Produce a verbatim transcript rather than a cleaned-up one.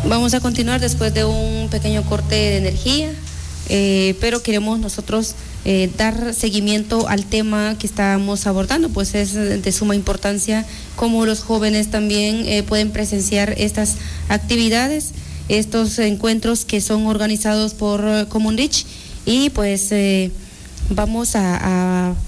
Vamos a continuar después de un pequeño corte de energía, eh, pero queremos nosotros eh, dar seguimiento al tema que estamos abordando, pues es de suma importancia cómo los jóvenes también eh, pueden presenciar estas actividades, estos encuentros que son organizados por Comunrich, y pues eh, vamos a, a